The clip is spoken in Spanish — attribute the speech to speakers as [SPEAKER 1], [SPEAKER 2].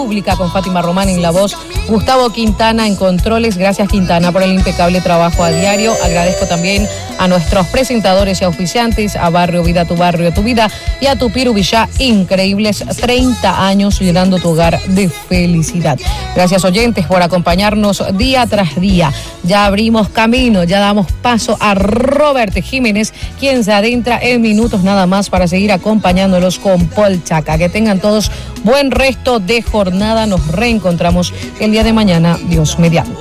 [SPEAKER 1] Pública con Fátima Román en la voz, Gustavo Quintana en controles. Gracias, Quintana, por el impecable trabajo a diario. Agradezco también a nuestros presentadores y auspiciantes, a Barrio Vida, tu barrio, tu vida, y a Tupiru Villá, increíbles 30 años llenando tu hogar de felicidad. Gracias, oyentes, por acompañarnos día tras día. Ya abrimos camino, ya damos paso a Robert Jiménez, quien se adentra en minutos nada más para seguir acompañándolos con Paul Chaca. Que tengan todos buen resto de jornada. Nos reencontramos el día de mañana, Dios mediante.